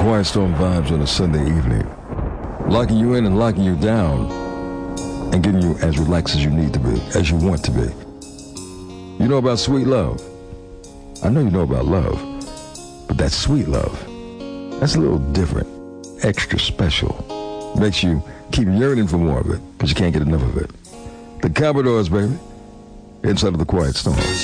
Quiet Storm vibes on a Sunday evening, locking you in and locking you down, and getting you as relaxed as you need to be, as you want to be. You know about sweet love. I know you know about love, but that's sweet love. That's a little different, extra special. Makes you keep yearning for more of it, because you can't get enough of it. The Commodores, baby, inside of the Quiet Storm.